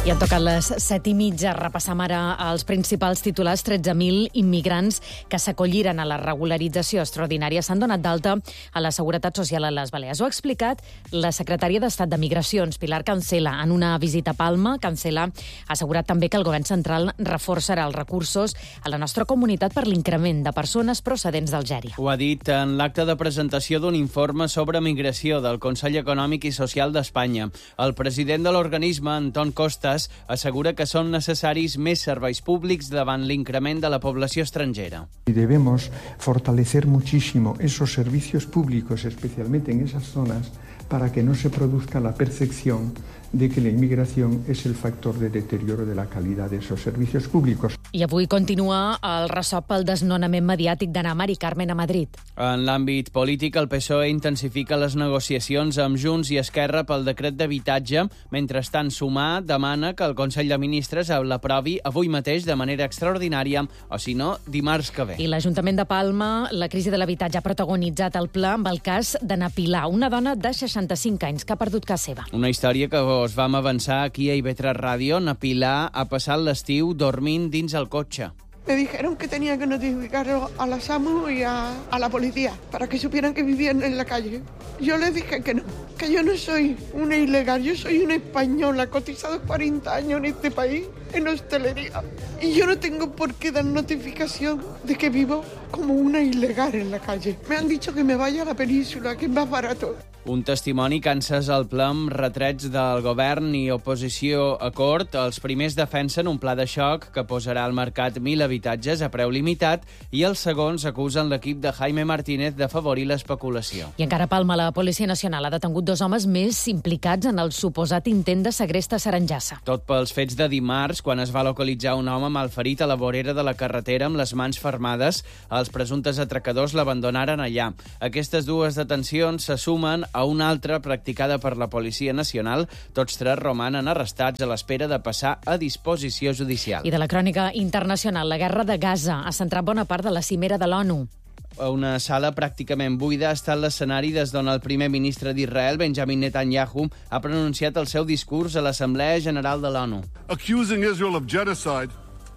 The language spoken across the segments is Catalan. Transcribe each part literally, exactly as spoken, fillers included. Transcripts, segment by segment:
I han tocat les set i mitja. Repassam ara els principals titulars. tretze mil immigrants que s'acolliren a la regularització extraordinària s'han donat d'alta a la Seguretat Social a les Balears. Ho ha explicat la secretària d'Estat de Migracions, Pilar Cancela, en una visita a Palma. Cancela ha assegurat també que el govern central reforçarà els recursos a la nostra comunitat per l'increment de persones procedents d'Algèria. Ho ha dit en l'acte de presentació d'un informe sobre migració del Consell Econòmic i Social d'Espanya. El president de l'organisme, Anton Costas, assegura que són necessaris més serveis públics davant l'increment de la població estrangera. Debemos fortalecer muchísimo esos servicios públicos, especialmente en esas zonas, para que no se produzca la percepción de que la inmigración es el factor de deterioro de la calidad de esos servicios públicos. I avui continua el ressò pel desnonament mediàtic d'Anna Mari Carmen a Madrid. En l'àmbit polític, el P S O E intensifica les negociacions amb Junts i Esquerra pel decret d'habitatge. Mentrestant, Sumar demana que el Consell de Ministres l'aprovi avui mateix de manera extraordinària, o si no, dimarts que ve. I l'Ajuntament de Palma, la crisi de l'habitatge ha protagonitzat el pla amb el cas d'Anna Pilar, una dona de seixanta-cinc anys que ha perdut casa seva. Una història que us vam avançar aquí a I V tres Ràdio. Anna Pilar ha passat l'estiu dormint dins el cotxe. Me dijeron que tenía que notificarlo a la SAMU y a, a la policía para que supieran que vivían en la calle. Yo les dije que no, que yo no soy una ilegal, yo soy una española, cotizado cuarenta años en este país, en hostelería. Y yo no tengo por qué dar notificación de que vivo como una ilegal en la calle. Me han dicho que me vaya a la península, que es más barato. Un testimoni que encès el ple amb retrets del govern i oposició a cort. Els primers defensen un pla de xoc que posarà al mercat mil habitatges a preu limitat i els segons acusen l'equip de Jaime Martínez d'afavorir l'especulació. I encara a Palma, la Policia Nacional ha detengut dos homes més implicats en el suposat intent de segrest a Sarengassa. Tot pels fets de dimarts, quan es va localitzar un home malferit a la vorera de la carretera amb les mans fermades. Els presumptes atracadors l'abandonaren allà. Aquestes dues detencions se sumen a una altra practicada per la Policia Nacional. Tots tres romanen arrestats a l'espera de passar a disposició judicial. I de la crònica internacional, la guerra de Gaza ha centrat bona part de la cimera de l'ONU. Una sala pràcticament buida ha estat l'escenari des d'on el primer ministre d'Israel, Benjamin Netanyahu, ha pronunciat el seu discurs a l'Assemblea General de l'ONU. Accusing Israel of genocide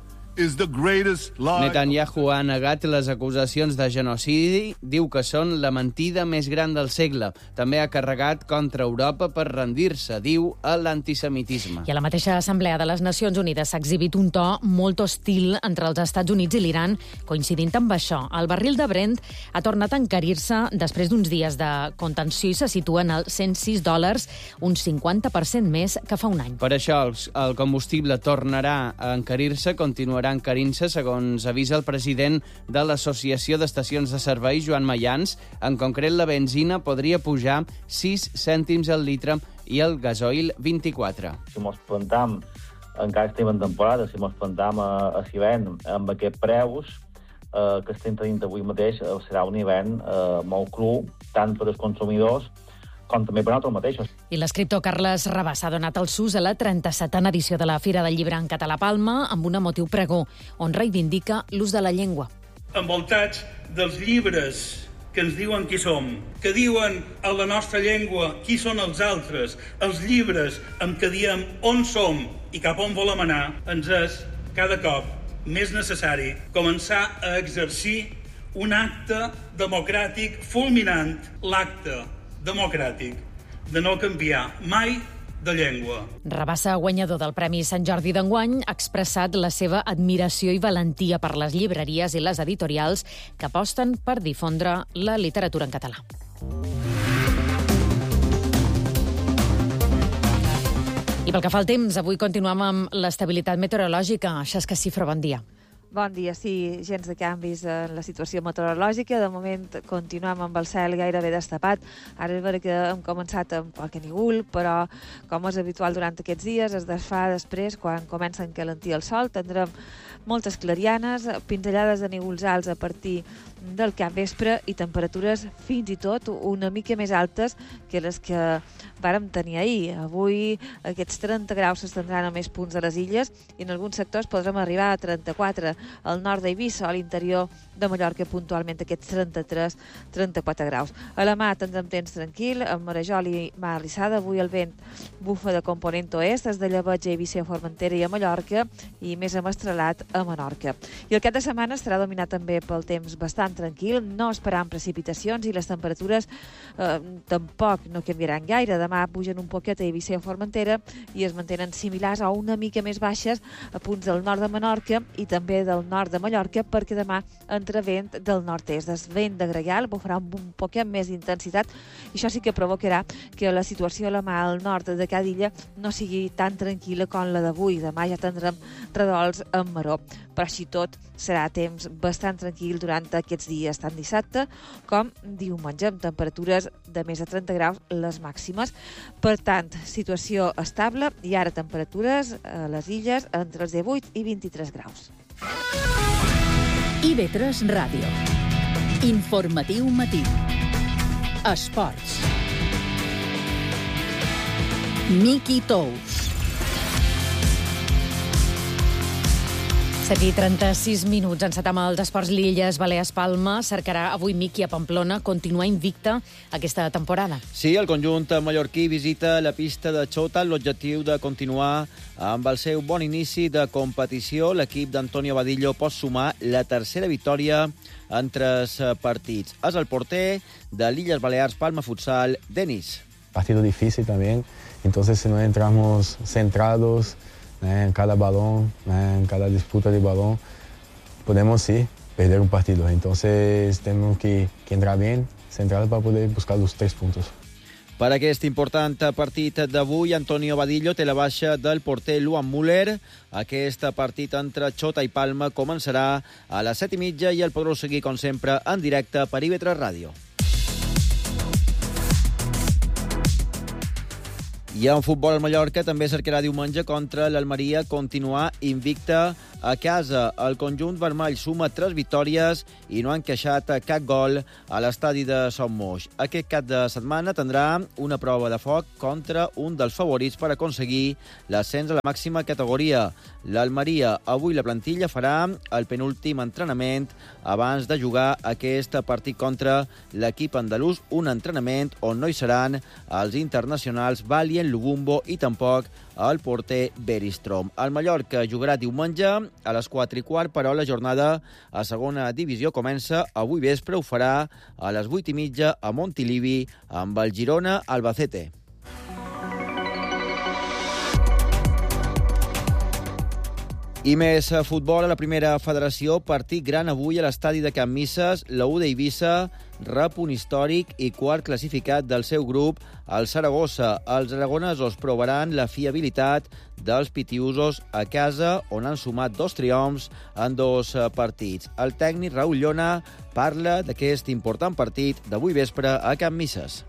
is the greatest lie. Netanyahu ha negat les acusacions de genocidi, diu que són la mentida més gran del segle. També ha carregat contra Europa per rendir-se, diu, a l'antisemitisme. I a la mateixa Assemblea de les Nacions Unides s'ha exhibit un to molt hostil entre els Estats Units i l'Iran. Coincidint amb això, el barril de Brent ha tornat a encarir-se després d'uns dies de contenció i se situa en els cent sis dòlars, un cinquanta per cent més que fa un any. Per això, el combustible tornarà a encarir-se, continuarà encarint-se, segons avisa el president de l'Associació d'Estacions de Servei, Joan Mayans. En concret, la benzina podria pujar sis cèntims al litre i el gasoil vint-i-quatre. Si mos plantam, encara estem en temporada, si mos plantam a, a l'hivern amb aquests preus eh, que estem tenint avui mateix, eh, serà un hivern eh, molt cru, tant per als consumidors com també per nosaltres mateixos. I l'escriptor Carles Rabassa ha donat el sus a la trenta-setena edició de la Fira del Llibre en Català Palma amb un emotiu pregó, on reivindica l'ús de la llengua. Envoltats dels llibres que ens diuen qui som, que diuen a la nostra llengua qui són els altres, els llibres amb què diem on som i cap on volem anar, ens és cada cop més necessari començar a exercir un acte democràtic fulminant, l'acte democràtic de no canviar mai de llengua. Rabassa, guanyador del Premi Sant Jordi d'enguany, ha expressat la seva admiració i valentia per les llibreries i les editorials que aposten per difondre la literatura en català. I pel que fa al temps, avui continuem amb l'estabilitat meteorològica. Xesca Cifra, bon dia. Bon dia, sí, gens de canvis en la situació meteorològica. De moment continuem amb el cel gairebé destapat. Ara és vera que hem començat amb qualque nígol, però com és habitual durant aquests dies, es desfà després, quan comença a encalentir el sol. Tindrem moltes clarianes, pinzellades de nígols alts a partir del capvespre i temperatures fins i tot una mica més altes que les que vàrem tenir ahir. Avui aquests trenta graus s'estendran a més punts de les illes i en alguns sectors podrem arribar a trenta-quatre al nord d'Eivissa, a l'interior de Mallorca puntualment aquests trenta-tres trenta-quatre graus. A la mar tindrem temps tranquil, amb Marejol i mar arrissada. Avui el vent bufa de component oest, des de Llebeig a Eivissa, a Formentera i a Mallorca, i més amestrelat a Menorca. I el cap de setmana estarà dominat també pel temps bastant tranquil, no esperant precipitacions i les temperatures eh, tampoc no canviaran gaire. Demà pugen un poquet a Eivissa i a Formentera i es mantenen similars o una mica més baixes a punts del nord de Menorca i també del nord de Mallorca, perquè demà entra vent del nord-est. Des vent de gregal bufarà amb un poquet més d'intensitat i això sí que provocarà que la situació a la mà al nord de cada illa no sigui tan tranquil·la com la d'avui. Demà ja tindrem redols amb maró, però així tot serà temps bastant tranquil durant aquests dies, tant dissabte com diumenge, amb temperatures de més de trenta graus les màximes. Per tant, situació estable i ara temperatures a les illes entre els divuit i vint-i-tres graus. I V tres Ràdio. Informatiu matí. Esports. Miqui Tous. set i trenta-sis minuts. Encetam els esports. L'Illes Balears Palma cercarà avui Miqui a Pamplona continuar invicta aquesta temporada. Sí, el conjunt mallorquí visita la pista de Xota amb l'objectiu de continuar amb el seu bon inici de competició. L'equip d'Antonio Badillo pot sumar la tercera victòria en tres partits. És el porter de l'Illes Balears Palma Futsal, Denis. Partido difícil también, entonces si no entramos centrados en cada balón, en cada disputa de balón, podemos sí perder un partido. Entonces tenemos que, que entrar bien, centrados para poder buscar los tres puntos. Per aquest important partit d'avui, Antonio Badillo té la baixa del porter Luan Müller. Aquest partit entre Xota i Palma començarà a les set i mitja i el podreu seguir, com sempre, en directe per I V tres Ràdio. I en futbol, el Mallorca també cercarà diumenge contra l'Almeria continuar invicta a casa. El conjunt vermell suma tres victòries i no ha encaixat cap gol a l'estadi de Son Moix. Aquest cap de setmana tindrà una prova de foc contra un dels favorits per aconseguir l'ascens a la màxima categoria. L'Almeria, avui la plantilla farà el penúltim entrenament abans de jugar aquest partit contra l'equip andalús, un entrenament on no hi seran els internacionals Valien, Lubumbo i tampoc el porter Beristrom. El Mallorca jugarà diumenge a les quatre i quart, però la jornada a segona divisió comença avui vespre. Ho farà a les vuit i mitja a Montilivi amb el Girona Albacete. I més futbol a la primera federació. Partit gran avui a l'estadi de Can Misses. La U d'Eivissa rep un històric i quart classificat del seu grup, el Saragossa. Els aragonesos provaran la fiabilitat dels pitiusos a casa, on han sumat dos triomfs en dos partits. El tècnic Raúl Llona parla d'aquest important partit d'avui vespre a Can Misses.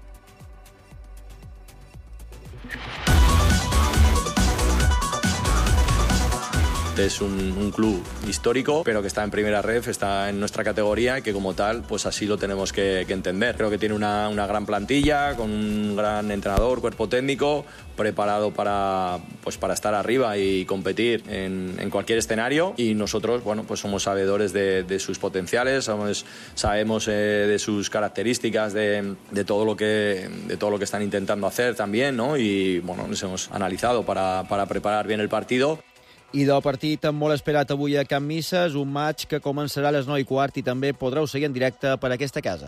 Es un, un club histórico, pero que está en primera ref, está en nuestra categoría y que como tal, pues así lo tenemos que, que entender. Creo que tiene una, una gran plantilla, con un gran entrenador, cuerpo técnico, preparado para, pues para estar arriba y competir en, en cualquier escenario. Y nosotros, bueno, pues somos sabedores de, de sus potenciales, somos, sabemos eh, de sus características, de, de, todo lo que, de todo lo que están intentando hacer también, ¿no? Y bueno, nos hemos analizado para, para preparar bien el partido. I del partit molt esperat avui a Can Misses, un match que començarà a les nou i quart i també podreu seguir en directe per aquesta casa.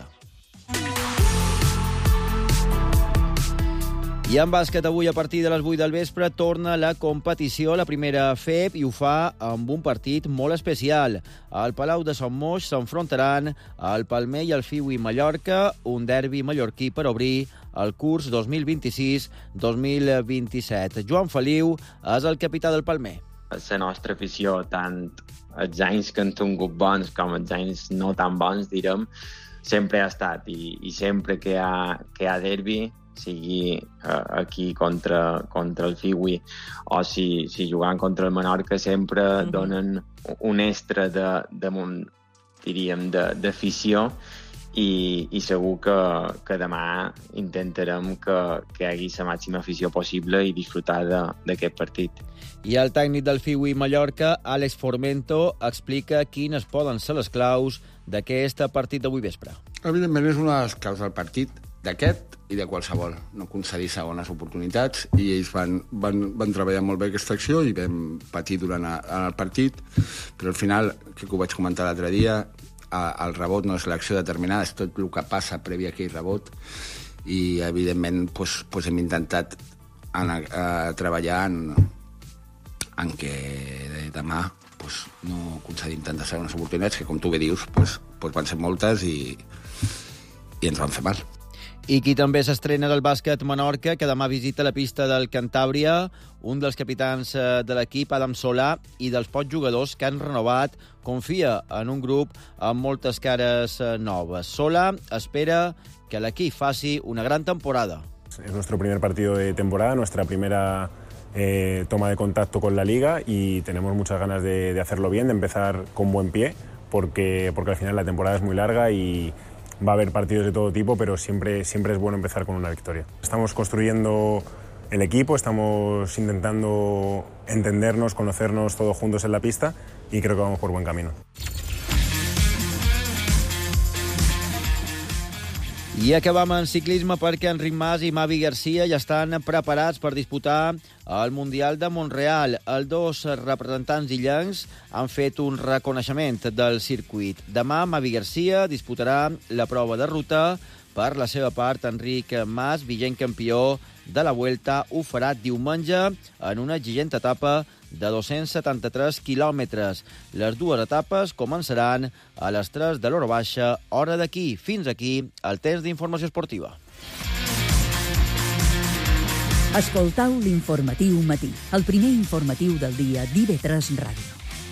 I en bàsquet, avui a partir de les vuit del vespre torna la competició, la primera F E P, i ho fa amb un partit molt especial. Al Palau de Son Moix s'enfrontaran el Palmer i el Fiui Mallorca, un derbi mallorquí per obrir el curs dos mil vint-i-sis dos mil vint-i-set. Joan Feliu és el capità del Palmer. La nostra afició, tant els anys que han tingut bons com els anys no tan bons, direm, sempre ha estat. I, i sempre que hi ha, que hi ha derbi, sigui uh, aquí contra, contra el Fiui o si, si jugant contra el Menorca, sempre mm-hmm. donen un extra de, de, diríem, d'afició, i, i segur que, que demà intentarem que, que hi hagi la màxima afició possible i disfrutar d'aquest partit. I el tècnic del Fiui Mallorca, Àlex Formento, explica quines poden ser les claus d'aquest partit d'avui vespre. Evidentment és una de les claus del partit, d'aquest i de qualsevol. No concedir segones oportunitats, i ells van, van, van treballar molt bé aquesta acció i vam patir durant el partit, però al final, que ho vaig comentar l'altre dia, el rebot no és l'acció determinada, és tot el que passa previ a aquell rebot, i evidentment doncs, doncs hem intentat anar a treballar en, en que demà doncs, no concedim tantes segones oportunitats, que com tu bé dius doncs, doncs van ser moltes i, i ens van fer mal. I qui també s'estrena del bàsquet Menorca, que demà visita la pista del Cantàbria, un dels capitans de l'equip, Adam Solà, i dels pocs jugadors que han renovat, confia en un grup amb moltes cares noves. Solà espera que l'equip faci una gran temporada. Es nuestro primer partido de temporada, nuestra primera eh, toma de contacto con la Liga, y tenemos muchas ganas de, de hacerlo bien, de empezar con buen pie, porque, porque al final la temporada es muy larga y va a haber partidos de todo tipo, pero siempre, siempre es bueno empezar con una victoria. Estamos construyendo el equipo, estamos intentando entendernos, conocernos todos juntos en la pista, y creo que vamos por buen camino. I acabam en ciclisme perquè Enric Mas i Mavi Garcia ja estan preparats per disputar el Mundial de Montreal. Els dos representants illencs han fet un reconeixement del circuit. Demà Mavi Garcia disputarà la prova de ruta. Per la seva part, Enric Mas, vigent campió de la Vuelta, ho farà diumenge en una exigent etapa de dos-cents setanta-tres quilòmetres. Les dues etapes començaran a les tres de l'hora baixa, hora d'aquí. Fins aquí el temps d'informació esportiva. Escoltau l'informatiu matí, el primer informatiu del dia d'I V tres Ràdio.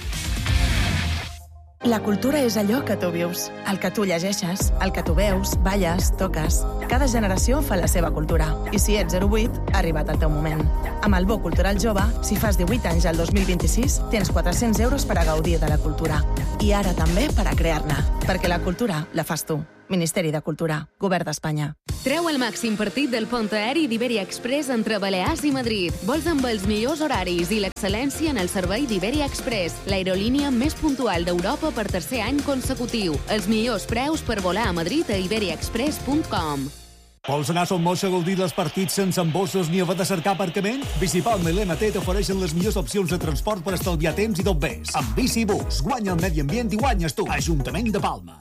La cultura és allò que tu vius, el que tu llegeixes, el que tu veus, balles, toques. Cada generació fa la seva cultura. I si ets zero vuit, ha arribat el teu moment. Amb el Bo Cultural Jove, si fas divuit anys al dos mil vint-i-sis, tens quatre-cents euros per a gaudir de la cultura. I ara també per a crear-ne. Perquè la cultura la fas tu. Ministeri de Cultura, Govern d'Espanya. Treu el màxim partit del pont aeri d'Iberia Express entre Balears i Madrid. Vols amb els millors horaris i l'excel·lència en el servei d'Iberia Express, l'aerolínia més puntual d'Europa per tercer any consecutiu. Els millors preus per volar a Madrid a iberia express punt com. Vols anar a Son Moix a gaudir dels partits sense embossos ni haver de cercar aparcament? Bicipalma i l'M T t'ofereixen les millors opcions de transport per estalviar temps i tot més. Amb Bicibus, guanya el medi ambient i guanyes tu. Ajuntament de Palma.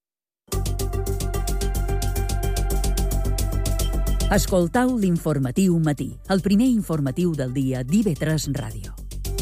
Escoltau l'informatiu matí, el primer informatiu del dia d'I V tres Ràdio.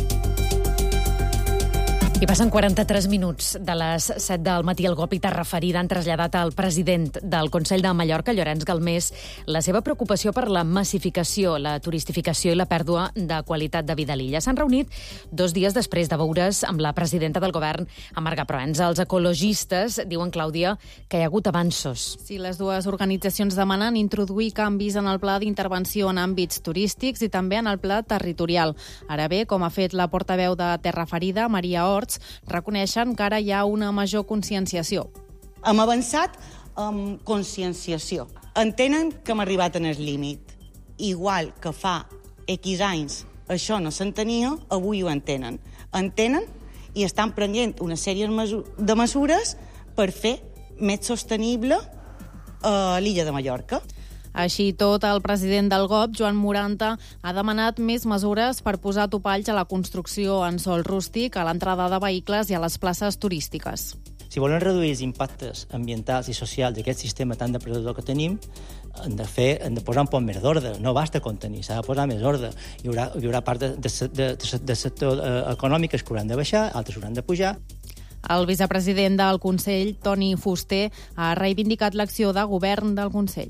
I passen quaranta-tres minuts de les set del matí. El GOP i Terra Ferida han traslladat al president del Consell de Mallorca, Llorenç Galmés, la seva preocupació per la massificació, la turistificació i la pèrdua de qualitat de vida a l'illa. S'han reunit dos dies després de veure's amb la presidenta del govern, amb Marga Provença. Els ecologistes diuen, Clàudia, que hi ha hagut avanços. Sí, les dues organitzacions demanen introduir canvis en el pla d'intervenció en àmbits turístics i també en el pla territorial. Ara bé, com ha fet la portaveu de Terra Ferida, Maria Horts, reconeixen que ara hi ha una major conscienciació. Hem avançat amb conscienciació. Entenen que hem arribat en el límit. Igual que fa X anys això no s'entenia, avui ho entenen. Entenen i estan prenent una sèrie de mesures per fer més sostenible uh, l'illa de Mallorca. Així tot, el president del GOP, Joan Moranta, ha demanat més mesures per posar topalls a la construcció en sòl rústic, a l'entrada de vehicles i a les places turístiques. Si volem reduir els impactes ambientals i socials d'aquest sistema tan depredador que tenim, hem de, fer, hem de posar un poc més d'ordre. No basta contenir, s'ha de posar més ordre. Hi haurà, hi haurà part de, de, de, de sector econòmic que hauran de baixar, altres hauran de pujar. El vicepresident del Consell, Toni Fuster, ha reivindicat l'acció de govern del Consell.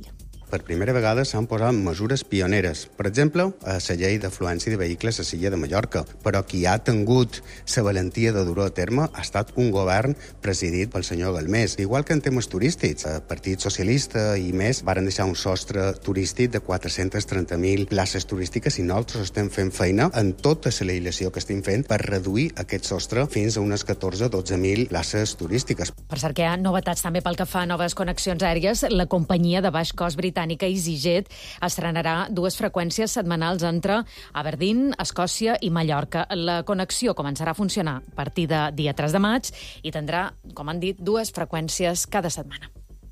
per primera vegada s'han posat mesures pioneres. Per exemple, a la llei d'afluència de vehicles a l'illa de Mallorca. Però qui ha tingut la valentia de dur-ho a terme ha estat un govern presidit pel senyor Galmés. Igual que en temes turístics, el Partit Socialista i més varen deixar un sostre turístic de quatre-cents trenta mil places turístiques i nosaltres estem fent feina en tota la legislació que estem fent per reduir aquest sostre fins a unes catorze a dotze mil places turístiques. Per cert, que hi ha novetats també pel que fa a noves connexions aèries. La companyia de baix cost britànica EasyJet estrenarà dues freqüències setmanals entre Aberdeen, Escòcia i Mallorca. La connexió començarà a funcionar a partir de dia tres de maig i tindrà, com han dit, dues freqüències cada setmana.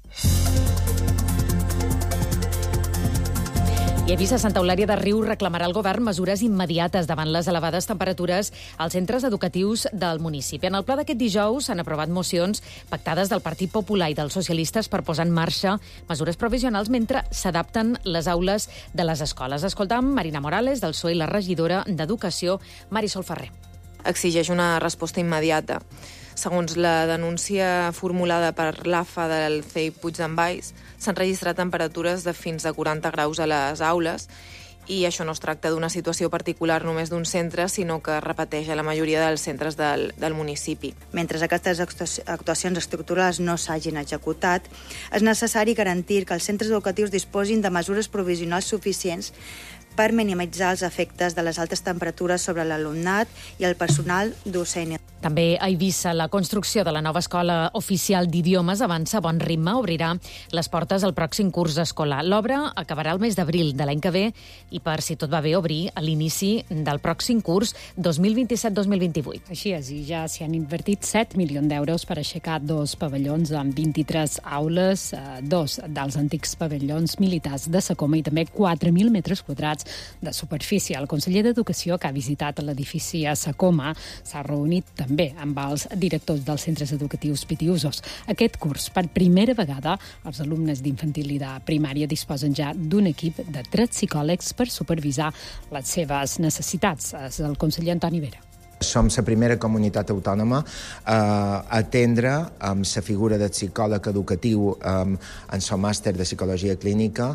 I Eivissa, Santa Eulària de Riu reclamarà al govern mesures immediates davant les elevades temperatures als centres educatius del municipi. En el pla d'aquest dijous s'han aprovat mocions pactades del Partit Popular i dels socialistes per posar en marxa mesures provisionals mentre s'adapten les aules de les escoles. Escoltam Marina Morales, del P S O E, i la regidora d'Educació, Marisol Ferrer. Exigeix una resposta immediata. Segons la denúncia formulada per l'A F A del C E I Puig d'en Valls, s'han registrat temperatures de fins a quaranta graus a les aules i això no es tracta d'una situació particular només d'un centre, sinó que repeteix a la majoria dels centres del, del municipi. Mentre aquestes actuacions estructurals no s'hagin executat, és necessari garantir que els centres educatius disposin de mesures provisionals suficients per minimitzar els efectes de les altes temperatures sobre l'alumnat i el personal docent. També a Eivissa, la construcció de la nova escola oficial d'idiomes avança a bon ritme, obrirà les portes al pròxim curs escolar. L'obra acabarà el mes d'abril de l'any que ve i, per si tot va bé, obrir a l'inici del pròxim curs dos mil vint-i-set dos mil vint-i-vuit. Així és, i ja s'hi han invertit set milions d'euros per aixecar dos pavellons amb vint-i-tres aules, dos dels antics pavellons militars de Sacoma i també quatre mil metres quadrats de superfície. El conseller d'Educació, que ha visitat l'edifici a Sacoma, s'ha reunit també amb els directors dels centres educatius pitiusos. Aquest curs, per primera vegada, els alumnes d'infantil i de primària disposen ja d'un equip de tres psicòlegs per supervisar les seves necessitats. És el conseller Antoni Vera. Som la primera comunitat autònoma a atendre amb la figura del psicòleg educatiu en el màster de psicologia clínica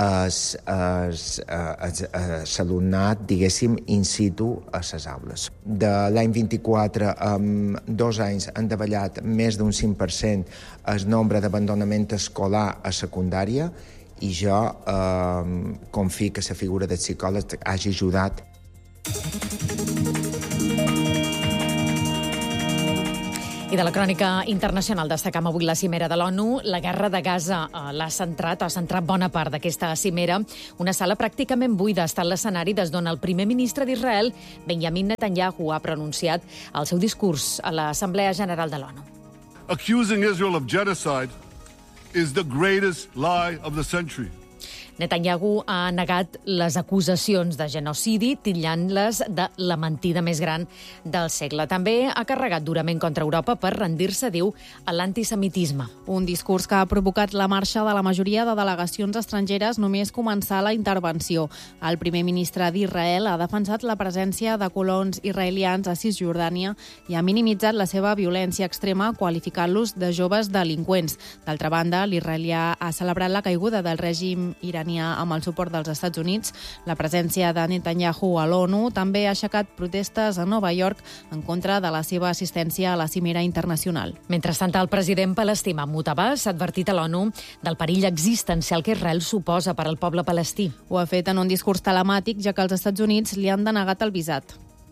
l'alumnat, diguéssim, in situ a les aules. De l'any vint-i-quatre, en dos anys, han davallat més d'un cinc per cent el nombre d'abandonament escolar a secundària i jo eh, confio que la figura del psicòleg hagi ajudat. I de la crònica internacional destacam avui la cimera de l'ONU. La guerra de Gaza l'ha centrat, ha centrat bona part d'aquesta cimera. Una sala pràcticament buida ha estat l'escenari des d'on el primer ministre d'Israel, Benjamin Netanyahu, ha pronunciat el seu discurs a l'Assemblea General de l'ONU. Accusing Israel of genocide is the greatest lie of the century. Netanyahu ha negat les acusacions de genocidi, titllant-les de la mentida més gran del segle. També ha carregat durament contra Europa per rendir-se, diu, a l'antisemitisme. Un discurs que ha provocat la marxa de la majoria de delegacions estrangeres només començar la intervenció. El primer ministre d'Israel ha defensat la presència de colons israelians a Cisjordània i ha minimitzat la seva violència extrema, qualificant-los de joves delinqüents. D'altra banda, l'israelià ha celebrat la caiguda del règim iranià amb el suport dels Estats Units. La presència de Netanyahu a l'ONU també ha aixecat protestes a Nova York en contra de la seva assistència a la cimera internacional. Mentrestant, el president palestí Mahmoud Abbas ha advertit a l'ONU del perill existencial que Israel suposa per al poble palestí. Ho ha fet en un discurs telemàtic, ja que els Estats Units li han denegat el visat.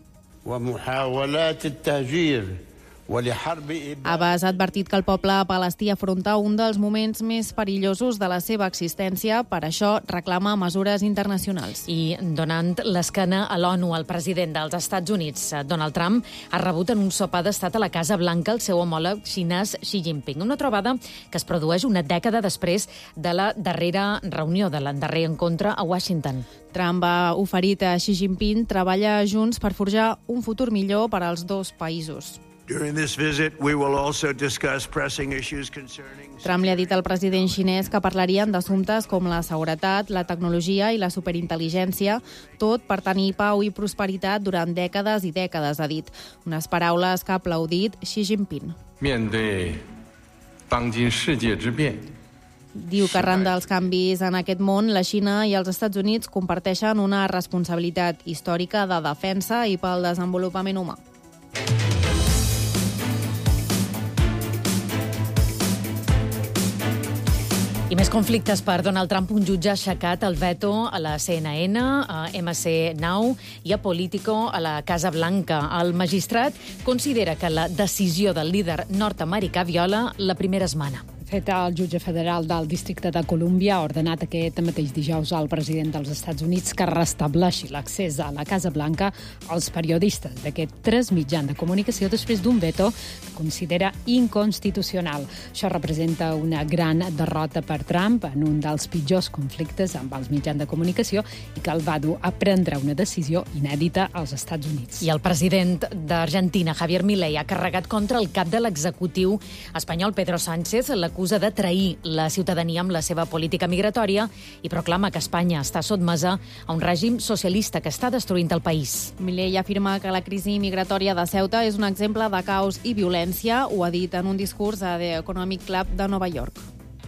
Abbas ha advertit que el poble palestí afronta un dels moments més perillosos de la seva existència, per això reclama mesures internacionals. I donant l'esquena a l'ONU, el president dels Estats Units, Donald Trump, ha rebut en un sopar d'estat a la Casa Blanca el seu homòleg xinès Xi Jinping. Una trobada que es produeix una dècada després de la darrera reunió, de l'endarrer encontre a Washington. Trump ha oferit a Xi Jinping treballar junts per forjar un futur millor per als dos països. During this visit, we will also discuss pressing issues concerning... Trump li ha dit al president xinès que parlarien d'assumptes com la seguretat, la tecnologia i la superintel·ligència, tot per tenir pau i prosperitat durant dècades i dècades, ha dit. Unes paraules que ha aplaudit Xi Jinping. 面对当今世界之变 Diu que arran dels canvis en aquest món, la Xina i els Estats Units comparteixen una responsabilitat històrica de defensa i pel desenvolupament humà. I més conflictes per Donald Trump. Un jutge ha aixecat el veto a la C N N, a M C Now i a Politico a la Casa Blanca. El magistrat considera que la decisió del líder nord-americà viola la primera esmena. Fet, el jutge federal del Districte de Colúmbia ha ordenat aquest mateix dijous al president dels Estats Units que restableixi l'accés a la Casa Blanca als periodistes d'aquest tres mitjans de comunicació després d'un veto que considera inconstitucional. Això representa una gran derrota per Trump en un dels pitjors conflictes amb els mitjans de comunicació i que el va dur a prendre una decisió inèdita als Estats Units. I el president d'Argentina, Javier Milei, ha carregat contra el cap de l'executiu espanyol, Pedro Sánchez, l'acusa de trair la ciutadania amb la seva política migratòria i proclama que Espanya està sotmesa a un règim socialista que està destruint el país. Milei afirma que la crisi migratòria de Ceuta és un exemple de caos i violència. Ho ha dit en un discurs a The Economic Club de Nova York.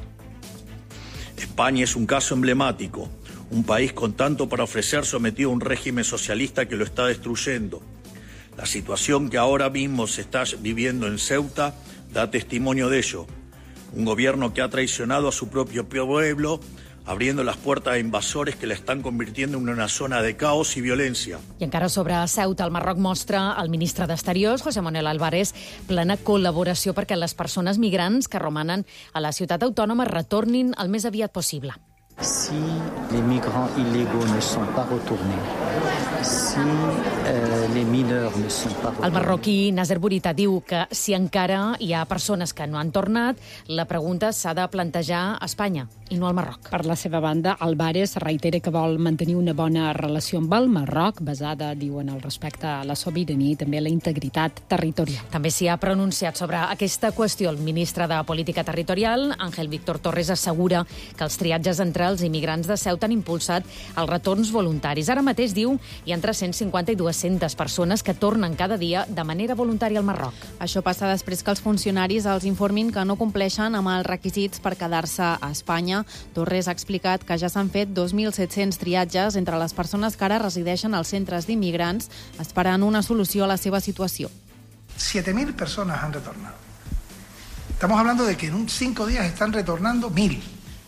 España es un caso emblemático, un país con tanto para ofrecer sometido a un régimen socialista que lo está destruyendo. La situación que ahora mismo se está viviendo en Ceuta da testimonio de ello. Un gobierno que ha traicionado a su propio pueblo, abriendo las puertas a invasores que la están convirtiendo en una zona de caos y violencia. I encara sobre Ceuta, el Marroc mostra al ministre d'Exteriors, José Manuel Álvarez, plena col·laboració perquè les persones migrants que romanen a la ciutat autònoma retornin el més aviat possible. Si les migrants illégaux ne sont pas retournés, si euh, les mineurs ne sont pas retournés... El marroquí Nasser Bourita diu que si encara hi ha persones que no han tornat, la pregunta s'ha de plantejar a Espanya i no al Marroc. Per la seva banda, Álvarez reitera que vol mantenir una bona relació amb el Marroc, basada, diuen, al respecte a la sobirania i també a la integritat territorial. També s'hi ha pronunciat sobre aquesta qüestió el ministre de Política Territorial, Ángel Víctor Torres, assegura que els triatges entre els immigrants de Ceuta han impulsat els retorns voluntaris. Ara mateix, diu, hi ha entre cent cinquanta i dues-centes persones que tornen cada dia de manera voluntària al Marroc. Això passa després que els funcionaris els informin que no compleixen amb els requisits per quedar-se a Espanya. Torres ha explicat que ja s'han fet dos mil set-cents triatges entre les persones que ara resideixen als centres d'immigrants esperant una solució a la seva situació. siete mil personas han retornado. Estamos hablando de que en un cinco días están retornando mil.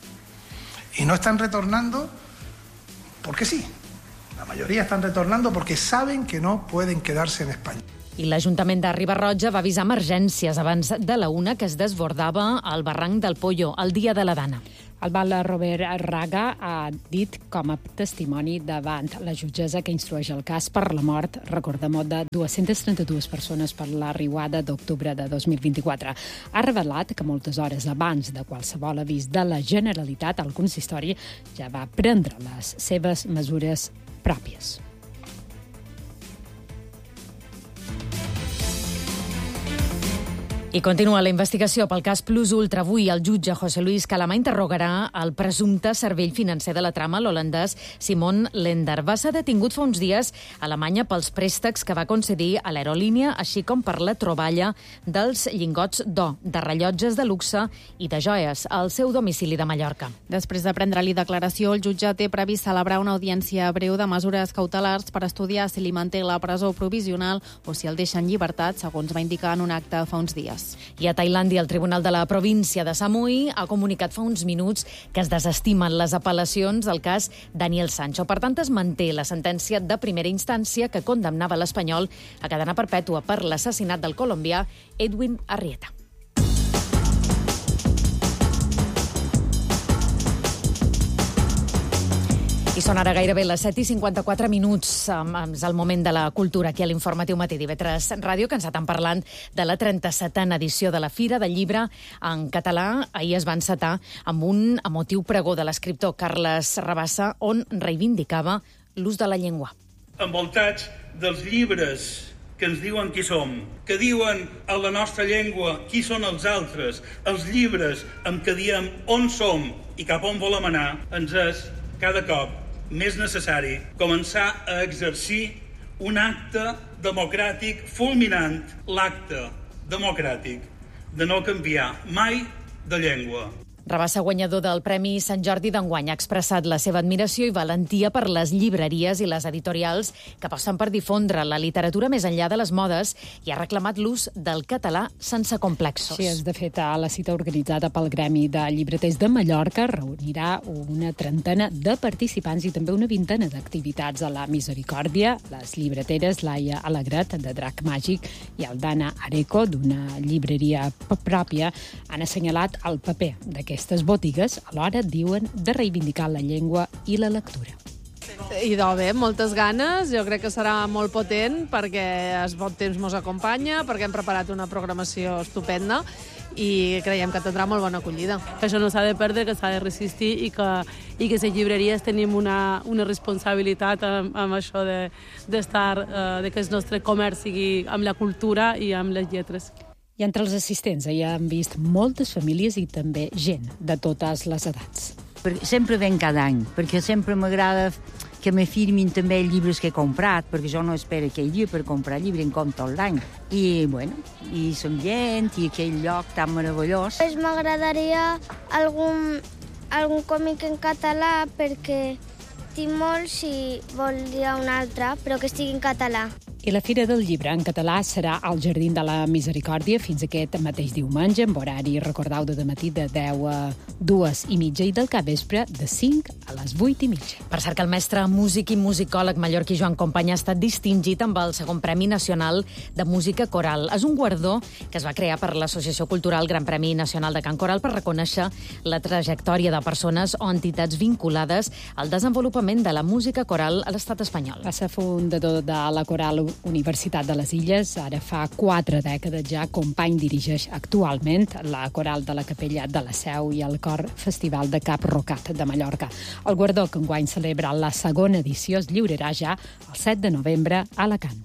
Y no están retornando porque sí. La mayoría están retornando porque saben que no pueden quedarse en España. I l'Ajuntament de Riba-roja va avisar emergències abans de la una que es desbordava al barranc del Pollo el dia de la Dana. El val Robert Raga ha dit com a testimoni davant la jutgessa que instrueix el cas per la mort, recordem-ho, de dues-centes trenta-dues persones per la riuada d'octubre de dos mil vint-i-quatre. Ha revelat que moltes hores abans de qualsevol avís de la Generalitat, el consistori ja va prendre les seves mesures pròpies. I continua la investigació pel cas Plus Ultra. Avui el jutge José Luis Calamà interrogarà el presumpte cervell financer de la trama, l'holandès Simon Lender. Va ser detingut fa uns dies a Alemanya pels préstecs que va concedir a l'aerolínia, així com per la troballa dels llingots d'or, de rellotges de luxe i de joies al seu domicili de Mallorca. Després de prendre-li declaració, el jutge té previst celebrar una audiència breu de mesures cautelars per estudiar si li manté la presó provisional o si el deixa en llibertat, segons va indicar en un acte fa uns dies. I a Tailàndia, el Tribunal de la Província de Samui ha comunicat fa uns minuts que es desestimen les apel·lacions del cas Daniel Sancho. Per tant, es manté la sentència de primera instància que condemnava l'espanyol a cadena perpètua per l'assassinat del colombià Edwin Arrieta. I són ara gairebé les set i cinquanta-quatre minuts. És el moment de la cultura aquí a l'Informatiu Matí d'I V tres Ràdio, que ens estan parlant de la trenta-setena edició de la Fira del Llibre en català. Ahir es va encetar amb un emotiu pregó de l'escriptor Carles Rabassa, on reivindicava l'ús de la llengua. Envoltats dels llibres que ens diuen qui som, que diuen a la nostra llengua qui són els altres, els llibres amb què diem on som i cap on volem anar, ens és cada cop més necessari començar a exercir un acte democràtic fulminant, l'acte democràtic de no canviar mai de llengua. Rabassa, guanyador del Premi Sant Jordi d'enguany, ha expressat la seva admiració i valentia per les llibreries i les editorials que aposten per difondre la literatura més enllà de les modes i ha reclamat l'ús del català sense complexos. Sí, és de fet, a la cita organitzada pel Gremi de Llibreters de Mallorca reunirà una trentena de participants i també una vintena d'activitats a la Misericòrdia. Les llibreteres Laia Alegret, de Drac Màgic, i Aldana Areco, d'una llibreria pròpia, han assenyalat el paper d'aquest Aquestes botigues, alhora, diuen de reivindicar la llengua i la lectura. Idò, bé, moltes ganes. Jo crec que serà molt potent perquè el bon temps mos acompanya, perquè hem preparat una programació estupenda i creiem que tindrà molt bona acollida. Això no s'ha de perdre, que s'ha de resistir i que, i que les llibreries tenim una, una responsabilitat amb, amb això de, d'estar, eh, de que el nostre comerç sigui amb la cultura i amb les lletres. I entre els assistents hi hem vist moltes famílies i també gent de totes les edats. Sempre ven cada any, perquè sempre m'agrada que me firmin també els llibres que he comprat, perquè jo no espero aquell dia per comprar llibre en compte tot l'any. I, bueno, i som gent, i aquell lloc tan meravellós. Pues m'agradaria algun, algun còmic en català, perquè tinc molts i volia un altre, però que estigui en català. I la Fira del Llibre en català serà al Jardí de la Misericòrdia fins aquest mateix diumenge, amb horari, recordeu, de matí de deu a dues i mitja i del capvespre de cinc a les vuit i mitja. Per cert, que el mestre músic i musicòleg mallorquí Joan Company ha estat distingit amb el segon Premi Nacional de Música Coral. És un guardó que es va crear per l'Associació Cultural Gran Premi Nacional de Cant Coral per reconèixer la trajectòria de persones o entitats vinculades al desenvolupament de la música coral a l'estat espanyol. Va ser fundador de la Coral Universitat de les Illes. Ara fa quatre dècades ja. Company dirigeix actualment la Coral de la Capella de la Seu i el Cor Festival de Cap Rocat de Mallorca. El guardó, que enguany celebra la segona edició, es lliurarà ja el set de novembre a Alacant.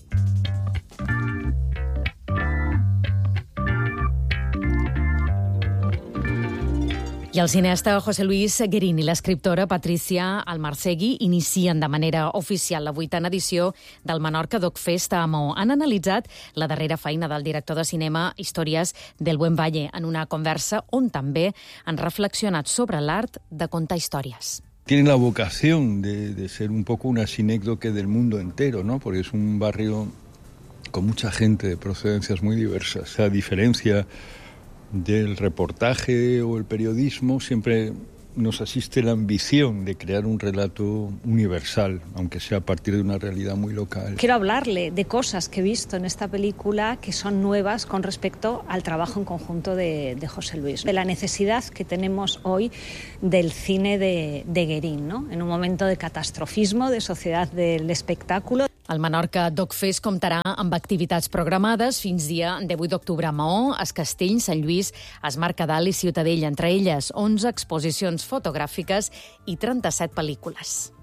I el cineasta José Luis Guerín i l'escriptora Patricia Almarcegui inicien de manera oficial la vuitena edició del Menorca Doc Fest a Maó. Han analitzat la darrera feina del director de cinema Històries del Buen Valle en una conversa on també han reflexionat sobre l'art de contar històries. Tiene la vocación de, de ser un poco una sinécdoque del mundo entero, ¿no? Porque es un barrio con mucha gente de procedencias muy diversas. A diferencia del reportaje o el periodismo, siempre nos asiste la ambición de crear un relato universal, aunque sea a partir de una realidad muy local. Quiero hablarle de cosas que he visto en esta película que son nuevas con respecto al trabajo en conjunto de, de José Luis, de la necesidad que tenemos hoy del cine de, de Guerín, ¿no? En un momento de catastrofismo, de sociedad del espectáculo. El Menorca Doc Fest comptarà amb activitats programades fins dia divuit d'octubre a Maó, Es Castell, Sant Lluís, Es Mercadal i Ciutadella, entre elles onze exposicions fotogràfiques i trenta-set pel·lícules.